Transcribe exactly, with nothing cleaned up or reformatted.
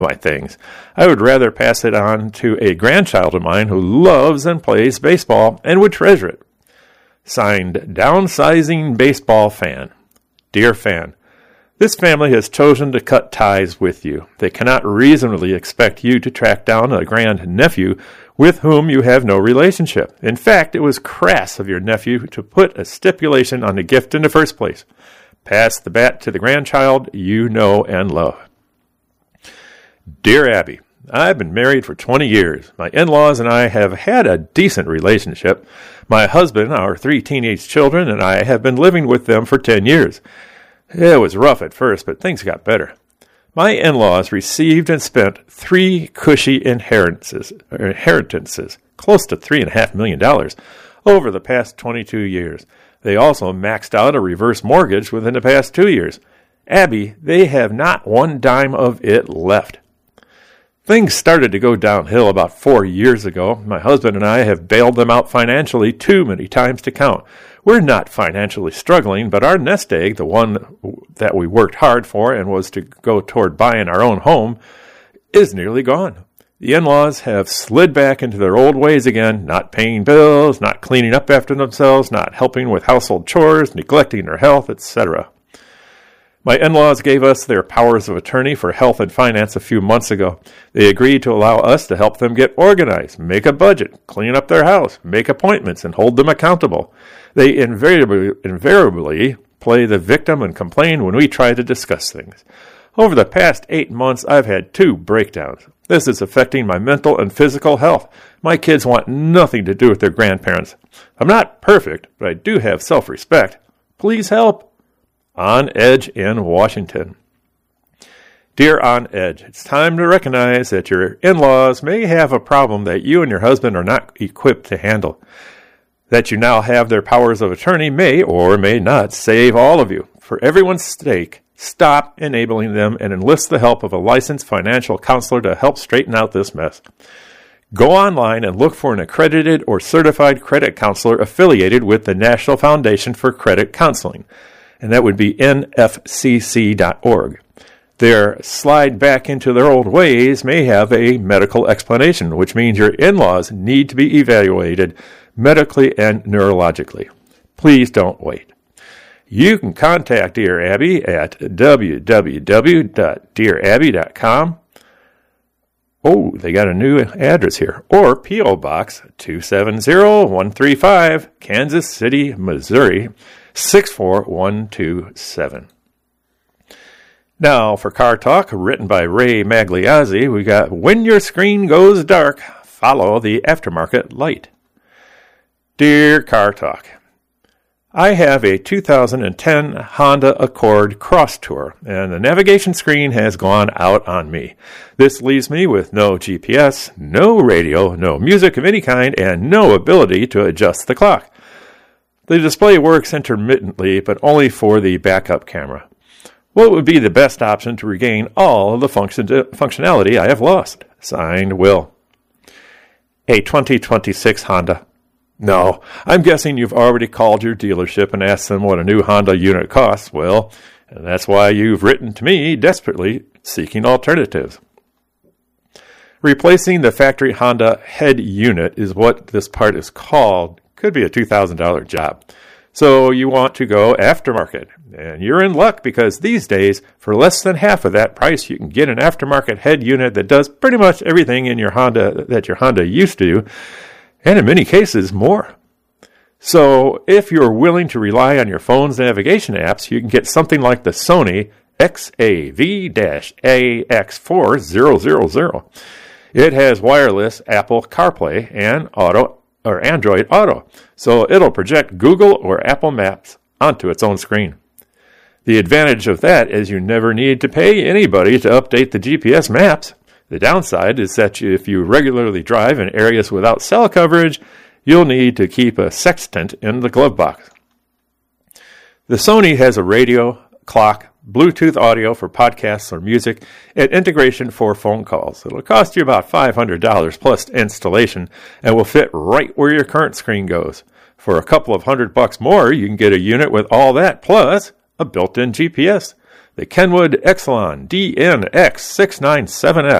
my things. I would rather pass it on to a grandchild of mine who loves and plays baseball and would treasure it. Signed, Downsizing Baseball Fan. Dear Fan, this family has chosen to cut ties with you. They cannot reasonably expect you to track down a grandnephew with whom you have no relationship. In fact, it was crass of your nephew to put a stipulation on the gift in the first place. Pass the bat to the grandchild you know and love. Dear Abby, I've been married for twenty years. My in-laws and I have had a decent relationship. My husband, our three teenage children, and I have been living with them for ten years. It was rough at first, but things got better. My in-laws received and spent three cushy inheritances, inheritances close to three and a half million dollars, over the past twenty-two years. They also maxed out a reverse mortgage within the past two years. Abby, they have not one dime of it left. Things started to go downhill about four years ago. My husband and I have bailed them out financially too many times to count. We're not financially struggling, but our nest egg, the one that we worked hard for and was to go toward buying our own home, is nearly gone. The in-laws have slid back into their old ways again, not paying bills, not cleaning up after themselves, not helping with household chores, neglecting their health, et cetera. My in-laws gave us their powers of attorney for health and finance a few months ago. They agreed to allow us to help them get organized, make a budget, clean up their house, make appointments, and hold them accountable. They invariably, invariably play the victim and complain when we try to discuss things. Over the past eight months, I've had two breakdowns. This is affecting my mental and physical health. My kids want nothing to do with their grandparents. I'm not perfect, but I do have self-respect. Please help. On Edge in Washington. Dear On Edge, it's time to recognize that your in-laws may have a problem that you and your husband are not equipped to handle. That you now have their powers of attorney may or may not save all of you. For everyone's sake, stop enabling them and enlist the help of a licensed financial counselor to help straighten out this mess. Go online and look for an accredited or certified credit counselor affiliated with the National Foundation for Credit Counseling, and that would be N F C C dot org. Their slide back into their old ways may have a medical explanation, which means your in-laws need to be evaluated medically and neurologically. Please don't wait. You can contact Dear Abby at w w w dot dear abby dot com. Oh, they got a new address here. Or P O. Box two seven zero one three five, Kansas City, Missouri, six four one two seven. Now, for Car Talk, written by Ray Magliazzi, we got When Your Screen Goes Dark, Follow the Aftermarket Light. Dear Car Talk, I have a two thousand ten Honda Accord Cross Tour, and the navigation screen has gone out on me. This leaves me with no G P S, no radio, no music of any kind, and no ability to adjust the clock. The display works intermittently, but only for the backup camera. What would be the best option to regain all of the function- functionality I have lost? Signed, Will. A twenty twenty-six Honda. No, I'm guessing you've already called your dealership and asked them what a new Honda unit costs, Will, and that's why you've written to me desperately seeking alternatives. Replacing the factory Honda head unit is what this part is called. Could be a two thousand dollars job. So you want to go aftermarket. And you're in luck because these days, for less than half of that price, you can get an aftermarket head unit that does pretty much everything in your Honda that your Honda used to do, and in many cases, more. So if you're willing to rely on your phone's navigation apps, you can get something like the Sony X A V A X four thousand. It has wireless Apple CarPlay and Auto or Android Auto, so it'll project Google or Apple Maps onto its own screen. The advantage of that is you never need to pay anybody to update the G P S maps. The downside is that you, if you regularly drive in areas without cell coverage, you'll need to keep a sextant in the glove box. The Sony has a radio, clock, Bluetooth audio for podcasts or music, and integration for phone calls. It'll cost you about five hundred dollars plus installation and will fit right where your current screen goes. For a couple of hundred bucks more, you can get a unit with all that plus a built-in G P S. The Kenwood Exelon D N X six nine seven F